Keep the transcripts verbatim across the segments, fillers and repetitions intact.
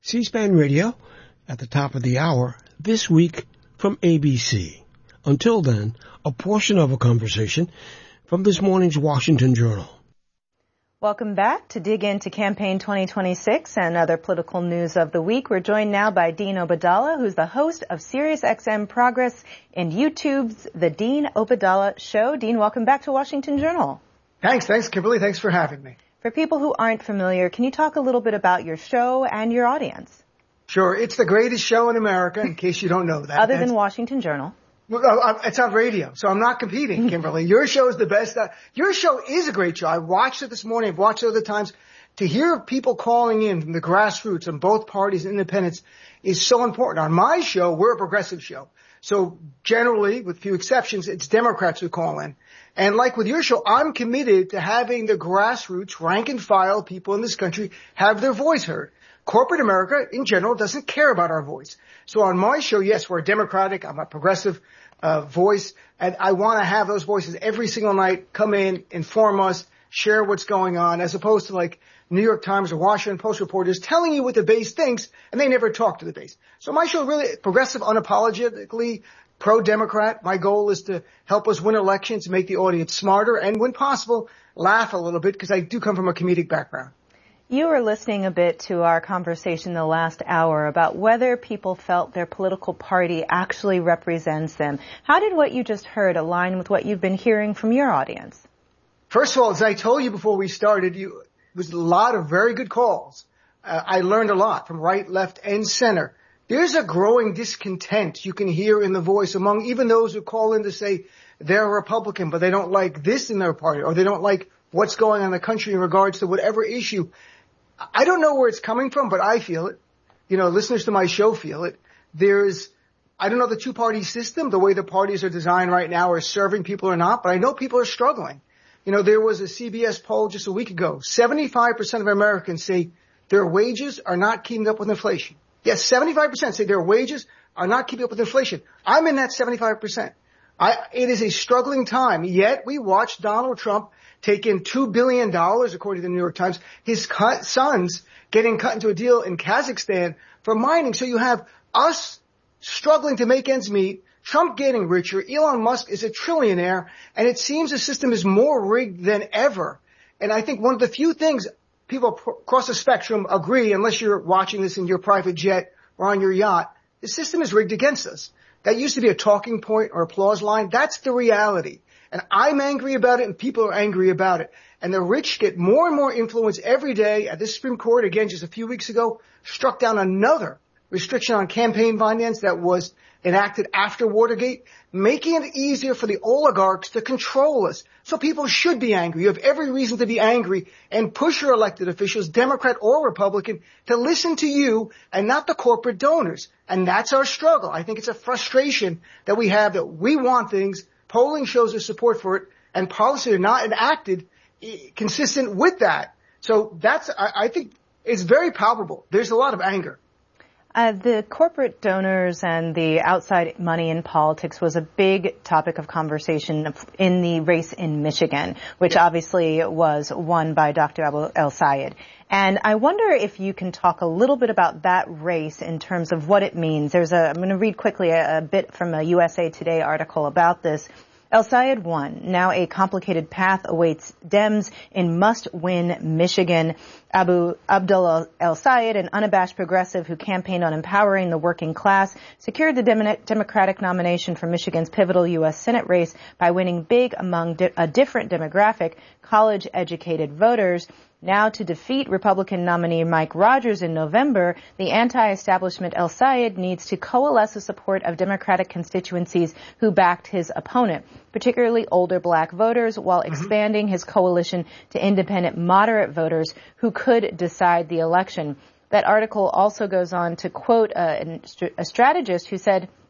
C-SPAN Radio at the top of the hour this week from A B C. Until then, a portion of a conversation from this morning's Washington Journal. Welcome back to dig into campaign twenty twenty-six and other political news of the week. We're joined now by Dean Obeidallah, who's the host of SiriusXM Progress and YouTube's The Dean Obeidallah Show. Dean, welcome back to Washington Journal. Thanks. Thanks, Kimberly. Thanks for having me. For people who aren't familiar, can you talk a little bit about your show and your audience? Sure. It's the greatest show in America, in case you don't know that. Other than Washington Journal. Well, it's on radio, so I'm not competing, Kimberly. Your show is the best. Uh, your show is a great show. I watched it this morning. I've watched it other times. To hear people calling in from the grassroots on both parties and independents is so important. On my show, we're a progressive show. So generally, with few exceptions, it's Democrats who call in. And like with your show, I'm committed to having the grassroots, rank and file people in this country have their voice heard. Corporate America, in general, doesn't care about our voice. So on my show, yes, we're Democratic. I'm a progressive uh, voice, and I want to have those voices every single night come in, inform us, share what's going on, as opposed to like New York Times or Washington Post reporters telling you what the base thinks, and they never talk to the base. So my show really progressive, unapologetically pro-Democrat. My goal is to help us win elections, make the audience smarter, and when possible, laugh a little bit, because I do come from a comedic background. You were listening a bit to our conversation the last hour about whether people felt their political party actually represents them. How did what you just heard align with what you've been hearing from your audience? First of all, as I told you before we started, you, it was a lot of very good calls. Uh, I learned a lot from right, left, and center. There's a growing discontent you can hear in the voice among even those who call in to say they're a Republican, but they don't like this in their party, or they don't like what's going on in the country in regards to whatever issue. I don't know where it's coming from, but I feel it. You know, listeners to my show feel it. There's, I don't know the two-party system, the way the parties are designed right now are serving people or not, but I know people are struggling. You know, there was a C B S poll just a week ago. seventy-five percent of Americans say their wages are not keeping up with inflation. Yes, seventy-five percent say their wages are not keeping up with inflation. I'm in that seventy-five percent. I, it is a struggling time, yet we watch Donald Trump take in two billion dollars, according to the New York Times, his cut, sons getting cut into a deal in Kazakhstan for mining. So you have us struggling to make ends meet, Trump getting richer, Elon Musk is a trillionaire, and it seems the system is more rigged than ever. And I think one of the few things people across the spectrum agree, unless you're watching this in your private jet or on your yacht, the system is rigged against us. That used to be a talking point or applause line. That's the reality. And I'm angry about it, and people are angry about it. And the rich get more and more influence every day. At this Supreme Court, again, just a few weeks ago, struck down another restriction on campaign finance that was enacted after Watergate, making it easier for the oligarchs to control us. So people should be angry. You have every reason to be angry and push your elected officials, Democrat or Republican, to listen to you and not the corporate donors. And that's our struggle. I think it's a frustration that we have, that we want things. Polling shows their support for it, and policies are not enacted consistent with that. So that's, I, I think, it's very palpable. There's a lot of anger. Uh, the corporate donors and the outside money in politics was a big topic of conversation in the race in Michigan, which obviously was won by Doctor Abu El-Sayed. And I wonder if you can talk a little bit about that race in terms of what it means. There's a, I'm going to read quickly a, a bit from a U S A Today article about this. El-Sayed won. Now a complicated path awaits Dems in must-win Michigan. Abu Abdullah El-Sayed, an unabashed progressive who campaigned on empowering the working class, secured the Dem- Democratic nomination for Michigan's pivotal U S Senate race by winning big among di- a different demographic, college-educated voters. Now to defeat Republican nominee Mike Rogers in November, the anti-establishment El-Sayed needs to coalesce the support of Democratic constituencies who backed his opponent, particularly older black voters, while mm-hmm. expanding his coalition to independent moderate voters who could decide the election. That article also goes on to quote a, a strategist who said,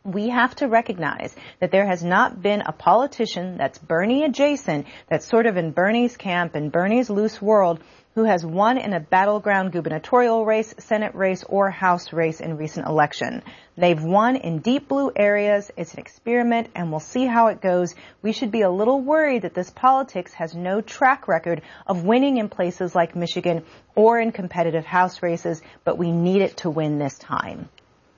We have to recognize that there has not been a politician that's Bernie adjacent, that's sort of in Bernie's camp, in Bernie's loose world, who has won in a battleground gubernatorial race, Senate race, or House race in recent election. They've won in deep blue areas. It's an experiment, and we'll see how it goes. We should be a little worried that this politics has no track record of winning in places like Michigan or in competitive House races, but we need it to win this time.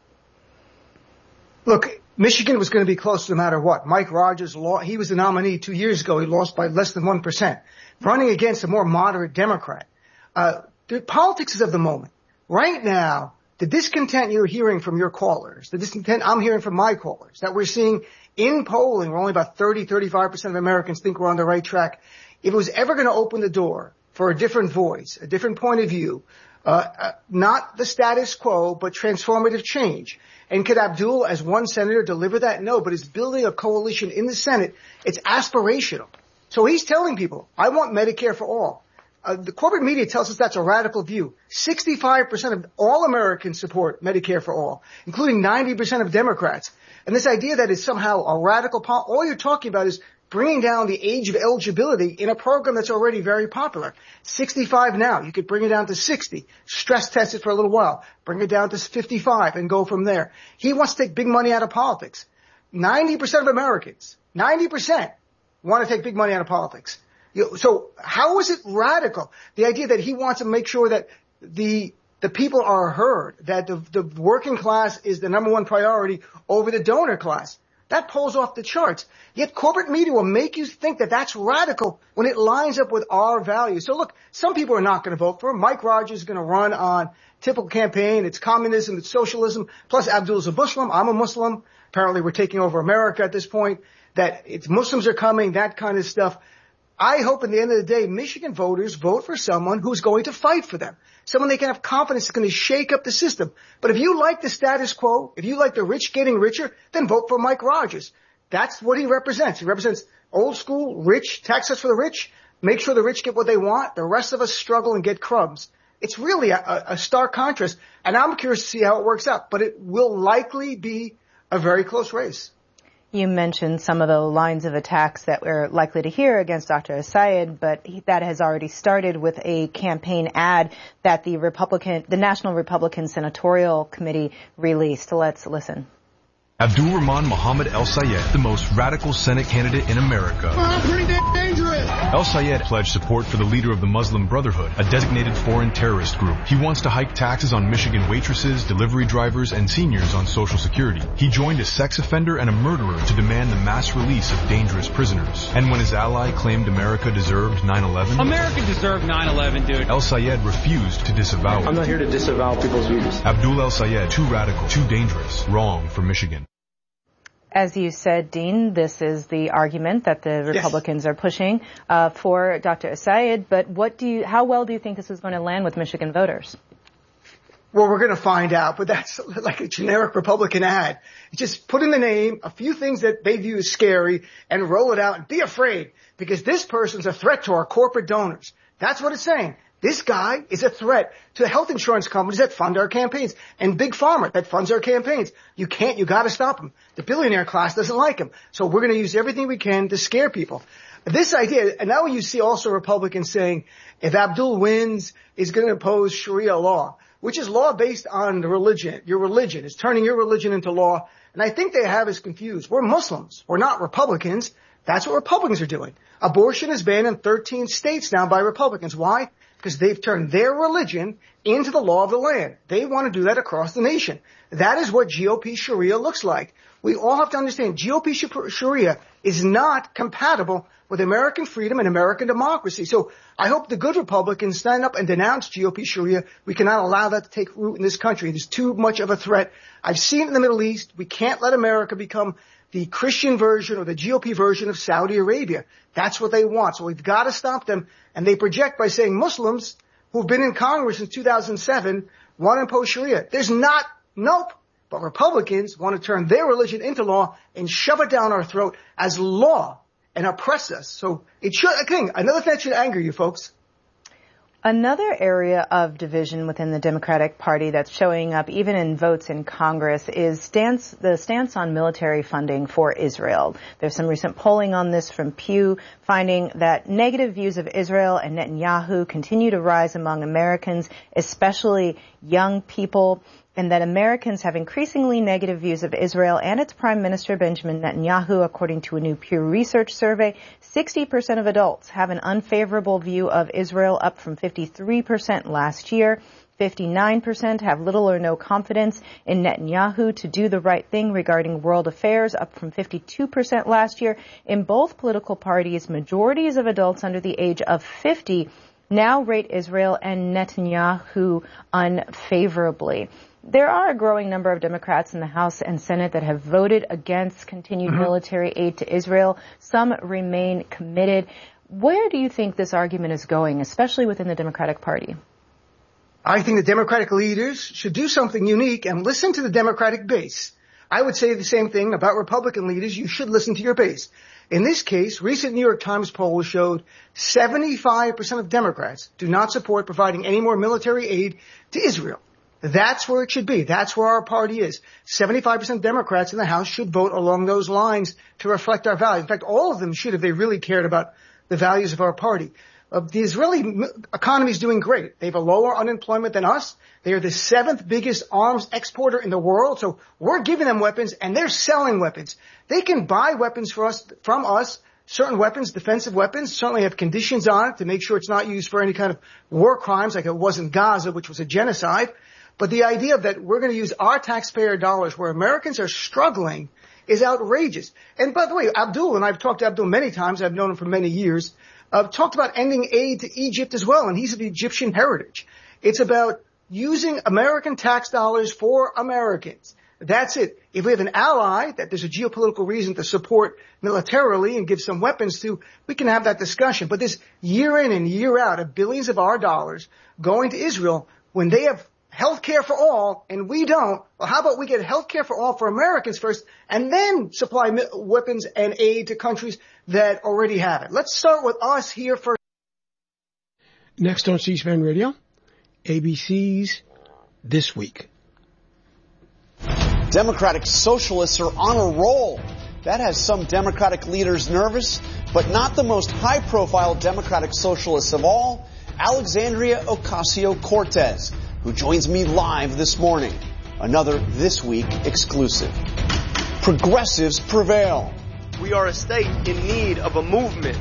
Look, Michigan was going to be close no matter what. Mike Rogers, he was the nominee two years ago. He lost by less than one percent. Running against a more moderate Democrat. Uh, the politics is of the moment. Right now, the discontent you're hearing from your callers, the discontent I'm hearing from my callers, that we're seeing in polling, where only about thirty, thirty-five percent of Americans think we're on the right track. If it was ever going to open the door for a different voice, a different point of view, uh, uh not the status quo, but transformative change. And could Abdul, as one senator, deliver that? No, but he's building a coalition in the Senate. It's aspirational. So he's telling people, I want Medicare for all. Uh, the corporate media tells us that's a radical view. sixty-five percent of all Americans support Medicare for all, including ninety percent of Democrats. And this idea that it's somehow a radical, po- all you're talking about is bringing down the age of eligibility in a program that's already very popular. sixty-five now. You could bring it down to sixty. Stress test it for a little while. Bring it down to fifty-five and go from there. He wants to take big money out of politics. ninety percent of Americans, ninety percent want to take big money out of politics. You, so how is it radical? The idea that he wants to make sure that the the people are heard, that the, the working class is the number one priority over the donor class. That pulls off the charts. Yet corporate media will make you think that that's radical when it lines up with our values. So look, some people are not going to vote for him. Mike Rogers is going to run on typical campaign. It's communism, it's socialism. Plus Abdul's a Muslim. I'm a Muslim. Apparently we're taking over America at this point. That it's Muslims are coming, that kind of stuff. I hope at the end of the day, Michigan voters vote for someone who's going to fight for them. Someone they can have confidence is going to shake up the system. But if you like the status quo, if you like the rich getting richer, then vote for Mike Rogers. That's what he represents. He represents old school, rich, tax cuts for the rich, make sure the rich get what they want. The rest of us struggle and get crumbs. It's really a, a stark contrast. And I'm curious to see how it works out. But it will likely be a very close race. You mentioned some of the lines of attacks that we're likely to hear against Doctor Essayed, but he, that has already started with a campaign ad that the Republican, the National Republican Senatorial Committee released. Let's listen. Abdul Rahman Muhammad El-Sayed, the most radical Senate candidate in America. Oh, pretty dangerous. El-Sayed pledged support for the leader of the Muslim Brotherhood, a designated foreign terrorist group. He wants to hike taxes on Michigan waitresses, delivery drivers, and seniors on Social Security. He joined a sex offender and a murderer to demand the mass release of dangerous prisoners. And when his ally claimed America deserved nine eleven... America deserved nine eleven, dude. El-Sayed refused to disavow it. I'm not here to disavow people's views. Abdul El-Sayed, too radical, too dangerous, wrong for Michigan. As you said, Dean, this is the argument that the Republicans yes. are pushing uh, for Doctor Essayed. But what do you, how well do you think this is going to land with Michigan voters? Well, we're going to find out, but that's like a generic Republican ad. Just put in the name, a few things that they view as scary, and roll it out and be afraid, because this person's a threat to our corporate donors. That's what it's saying. This guy is a threat to health insurance companies that fund our campaigns and Big Pharma that funds our campaigns. You can't, you gotta stop him. The billionaire class doesn't like him. So we're gonna use everything we can to scare people. This idea, and now you see also Republicans saying, if Abdul wins, he's gonna impose Sharia law, which is law based on the religion. Your religion is turning your religion into law. And I think they have us confused. We're Muslims. We're not Republicans. That's what Republicans are doing. Abortion is banned in thirteen states now by Republicans. Why? Because they've turned their religion into the law of the land. They want to do that across the nation. That is what G O P Sharia looks like. We all have to understand G O P Sharia is not compatible with American freedom and American democracy. So I hope the good Republicans stand up and denounce G O P Sharia. We cannot allow that to take root in this country. It is too much of a threat. I've seen it in the Middle East. We can't let America become the Christian version or the G O P version of Saudi Arabia. That's what they want. So we've got to stop them. And they project by saying Muslims who've been in Congress since two thousand seven want to impose Sharia. There's not, nope. But Republicans want to turn their religion into law and shove it down our throat as law and oppress us. So it should, again, another thing that should anger you folks. Another area of division within the Democratic Party that's showing up even in votes in Congress is stance, the stance on military funding for Israel. There's some recent polling on this from Pew finding that negative views of Israel and Netanyahu continue to rise among Americans, especially young people, and that Americans have increasingly negative views of Israel and its Prime Minister Benjamin Netanyahu. According to a new Pew Research survey, sixty percent of adults have an unfavorable view of Israel, up from fifty-three percent last year. fifty-nine percent have little or no confidence in Netanyahu to do the right thing regarding world affairs, up from fifty-two percent last year. In both political parties, majorities of adults under the age of fifty now rate Israel and Netanyahu unfavorably. There are a growing number of Democrats in the House and Senate that have voted against continued mm-hmm. military aid to Israel. Some remain committed. Where do you think this argument is going, especially within the Democratic Party? I think the Democratic leaders should do something unique and listen to the Democratic base. I would say the same thing about Republican leaders. You should listen to your base. In this case, recent New York Times polls showed seventy-five percent of Democrats do not support providing any more military aid to Israel. That's where it should be. That's where our party is. seventy-five percent Democrats in the House should vote along those lines to reflect our values. In fact, all of them should if they really cared about the values of our party. Uh, the Israeli economy is doing great. They have a lower unemployment than us. They are the seventh biggest arms exporter in the world. So we're giving them weapons and they're selling weapons. They can buy weapons for us, from us, certain weapons, defensive weapons, certainly have conditions on it to make sure it's not used for any kind of war crimes like it was in Gaza, which was a genocide. But the idea that we're going to use our taxpayer dollars where Americans are struggling is outrageous. And by the way, Abdul, and I've talked to Abdul many times, I've known him for many years, uh, talked about ending aid to Egypt as well, and he's of Egyptian heritage. It's about using American tax dollars for Americans. That's it. If we have an ally that there's a geopolitical reason to support militarily and give some weapons to, we can have that discussion. But this year in and year out of billions of our dollars going to Israel when they have health care for all, and we don't. Well, how about we get health care for all for Americans first, and then supply weapons and aid to countries that already have it? Let's start with us here first. Next on C-SPAN Radio, A B C's This Week. Democratic socialists are on a roll. That has some Democratic leaders nervous, but not the most high-profile Democratic socialists of all, Alexandria Ocasio-Cortez, who joins me live this morning. Another This Week exclusive. Progressives prevail. We are a state in need of a movement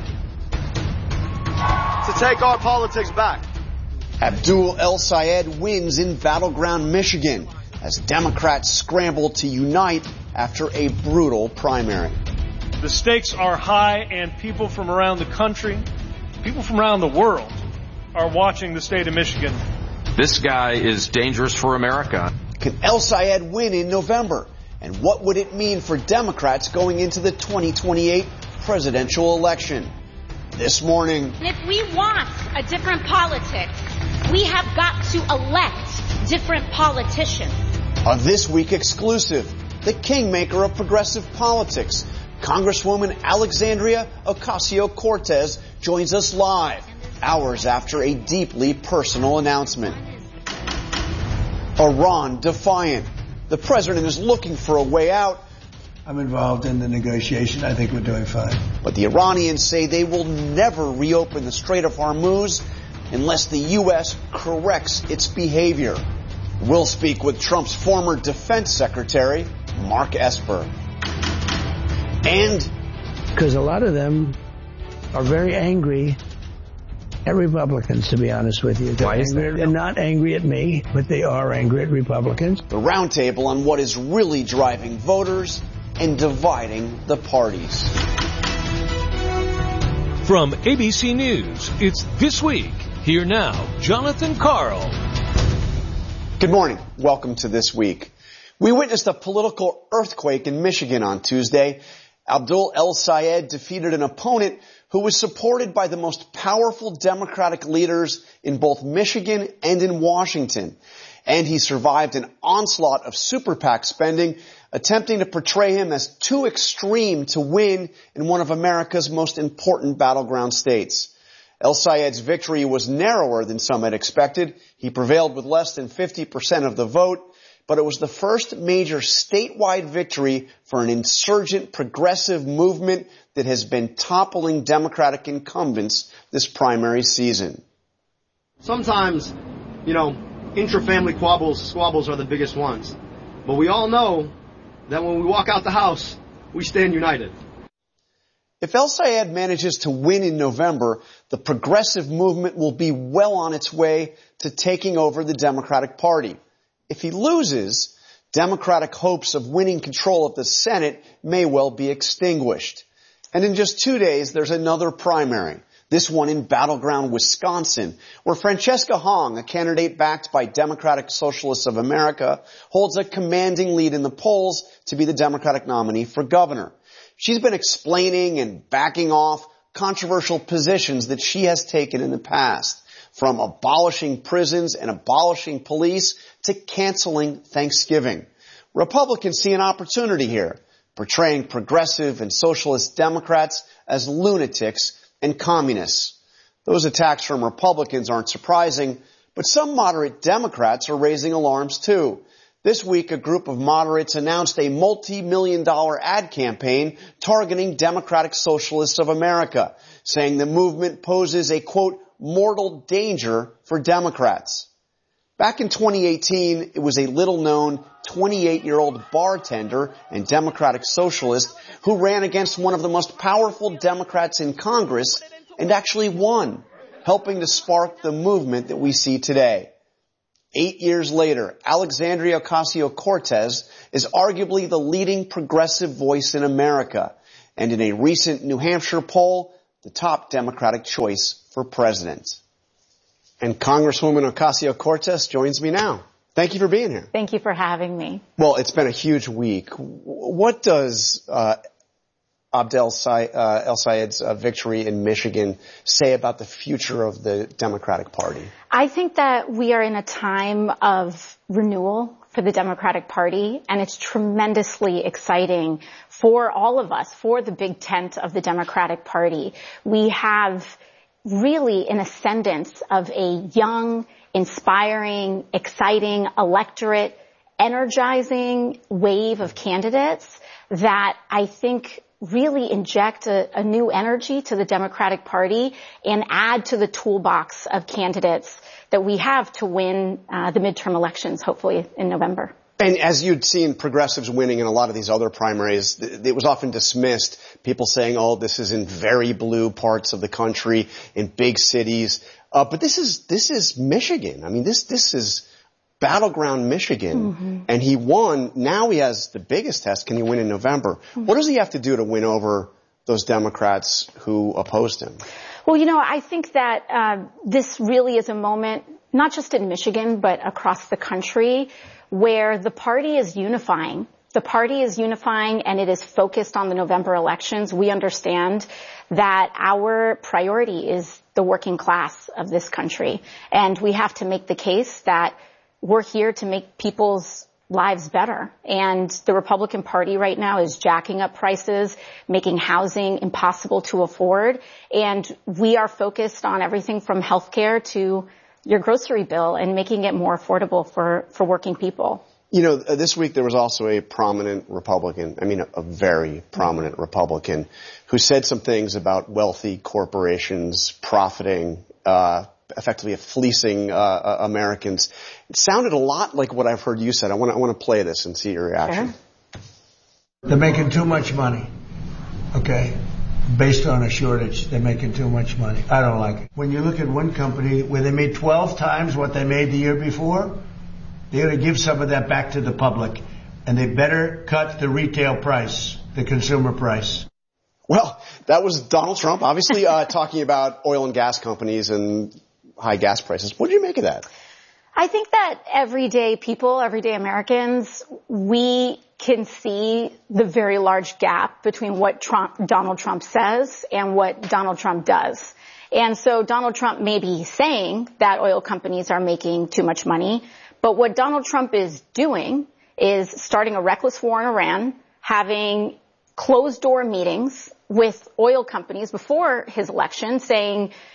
to take our politics back. Abdul El-Sayed wins in battleground Michigan as Democrats scramble to unite after a brutal primary. The stakes are high, and people from around the country, people from around the world, are watching the state of Michigan. This guy is dangerous for America. Can El-Sayed win in November? And what would it mean for Democrats going into the twenty twenty-eight presidential election? This morning. And if we want a different politics, we have got to elect different politicians. A This Week exclusive. The kingmaker of progressive politics, Congresswoman Alexandria Ocasio-Cortez, joins us live, hours after a deeply personal announcement. Iran defiant. The president is looking for a way out. I'm involved in the negotiation. I think we're doing fine. But the Iranians say they will never reopen the Strait of Hormuz unless the U S corrects its behavior. We'll speak with Trump's former defense secretary, Mark Esper. And because a lot of them are very angry at Republicans, to be honest with you. They're, Why is angry, that? They're not angry at me, but they are angry at Republicans. The roundtable on what is really driving voters and dividing the parties. From A B C News, it's This Week. Here now, Jonathan Karl. Good morning. Welcome to This Week. We witnessed a political earthquake in Michigan on Tuesday. Abdul El-Sayed defeated an opponent who was supported by the most powerful Democratic leaders in both Michigan and in Washington. And he survived an onslaught of super PAC spending, attempting to portray him as too extreme to win in one of America's most important battleground states. El-Sayed's victory was narrower than some had expected. He prevailed with less than fifty percent of the vote, but it was the first major statewide victory for an insurgent progressive movement that has been toppling Democratic incumbents this primary season. Sometimes, you know, intra-family squabbles, squabbles are the biggest ones. But we all know that when we walk out the house, we stand united. If El-Sayed manages to win in November, the progressive movement will be well on its way to taking over the Democratic Party. If he loses, Democratic hopes of winning control of the Senate may well be extinguished. And in just two days, there's another primary. This one in battleground Wisconsin, where Francesca Hong, a candidate backed by Democratic Socialists of America, holds a commanding lead in the polls to be the Democratic nominee for governor. She's been explaining and backing off controversial positions that she has taken in the past, from abolishing prisons and abolishing police to canceling Thanksgiving. Republicans see an opportunity here, portraying progressive and socialist Democrats as lunatics and communists. Those attacks from Republicans aren't surprising, but some moderate Democrats are raising alarms too. This week, a group of moderates announced a multi-million dollar ad campaign targeting Democratic Socialists of America, saying the movement poses a, quote, mortal danger for Democrats. Back in twenty eighteen, it was a little-known twenty-eight-year-old bartender and Democratic Socialist who ran against one of the most powerful Democrats in Congress and actually won, helping to spark the movement that we see today. Eight years later, Alexandria Ocasio-Cortez is arguably the leading progressive voice in America, and in a recent New Hampshire poll, the top Democratic choice for president. And Congresswoman Ocasio-Cortez joins me now. Thank you for being here. Thank you for having me. Well, it's been a huge week. What does uh, Abdel uh, El-Sayed's uh, victory in Michigan say about the future of the Democratic Party? I think that we are in a time of renewal for the Democratic Party, and it's tremendously exciting for all of us, for the big tent of the Democratic Party. We have really an ascendance of a young, inspiring, exciting electorate, energizing wave of candidates that I think really inject a, a new energy to the Democratic Party and add to the toolbox of candidates that we have to win uh, the midterm elections, hopefully in November. And as you'd seen progressives winning in a lot of these other primaries, it was often dismissed, people saying, oh, this is in very blue parts of the country, in big cities. Uh, but this is, this is Michigan. I mean, this, this is battleground Michigan. Mm-hmm. And he won. Now he has the biggest test. Can he win in November? Mm-hmm. What does he have to do to win over those Democrats who opposed him? Well, you know, I think that uh, this really is a moment, not just in Michigan, but across the country, where the party is unifying. The party is unifying and it is focused on the November elections. We understand that our priority is the working class of this country. And we have to make the case that we're here to make people's lives better. And the Republican Party right now is jacking up prices, making housing impossible to afford. And we are focused on everything from healthcare to your grocery bill and making it more affordable for, for working people. You know, this week there was also a prominent Republican, I mean a, a very prominent Republican, who said some things about wealthy corporations profiting, uh, effectively fleecing uh, Americans. It sounded a lot like what I've heard you said. I want to I want to play this and see your reaction. Sure. They're making too much money, okay? Based on a shortage, they're making too much money. I don't like it. When you look at one company where they made twelve times what they made the year before, they ought to give some of that back to the public. And they better cut the retail price, the consumer price. Well, that was Donald Trump, obviously, uh, talking about oil and gas companies and high gas prices. What did you make of that? I think that everyday people, everyday Americans, we can see the very large gap between what Trump, Donald Trump says and what Donald Trump does. And so Donald Trump may be saying that oil companies are making too much money, but what Donald Trump is doing is starting a reckless war in Iran, having closed-door meetings with oil companies before his election saying,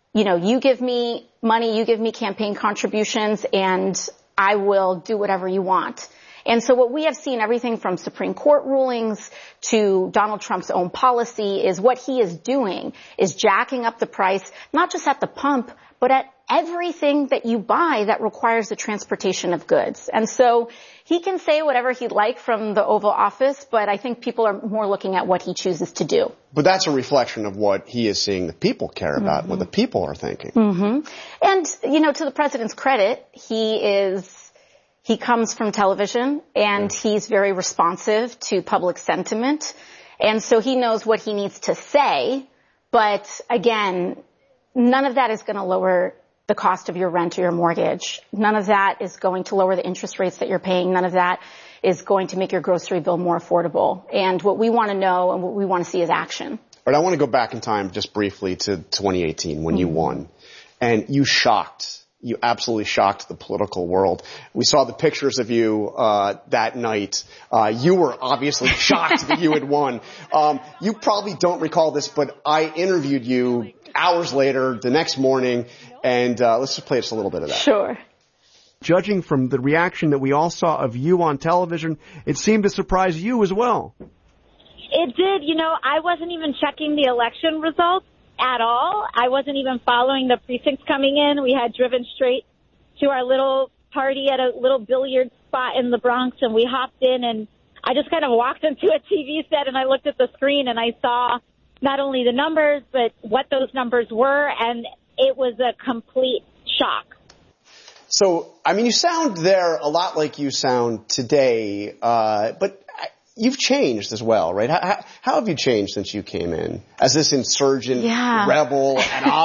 you know, you give me money, you give me campaign contributions, and I will do whatever you want. And so what we have seen, everything from Supreme Court rulings to Donald Trump's own policy, is what he is doing is jacking up the price, not just at the pump, but at everything that you buy that requires the transportation of goods. And so he can say whatever he'd like from the Oval Office, but I think people are more looking at what he chooses to do. But that's a reflection of what he is seeing the people care about, mm-hmm. what the people are thinking. Mm-hmm. And, you know, to the president's credit, he is... He comes from television, and he's very responsive to public sentiment. And so he knows what he needs to say. But again, none of that is going to lower the cost of your rent or your mortgage. None of that is going to lower the interest rates that you're paying. None of that is going to make your grocery bill more affordable. And what we want to know and what we want to see is action. All right, I want to go back in time just briefly to twenty eighteen when mm-hmm. you won. And you shocked. You absolutely shocked the political world. We saw the pictures of you uh that night. Uh You were obviously shocked that you had won. Um You probably don't recall this, but I interviewed you hours later, the next morning, and uh let's just play just a little bit of that. Sure. Judging from the reaction that we all saw of you on television, it seemed to surprise you as well. It did. You know, I wasn't even checking the election results at all. I wasn't even following the precincts coming in. We had driven straight to our little party at a little billiard spot in the Bronx, and we hopped in, and I just kind of walked into a T V set, and I looked at the screen, and I saw not only the numbers, but what those numbers were, and it was a complete shock. So, I mean, you sound there a lot like you sound today, uh, but you've changed as well, right? How, how have you changed since you came in as this insurgent, yeah. rebel, and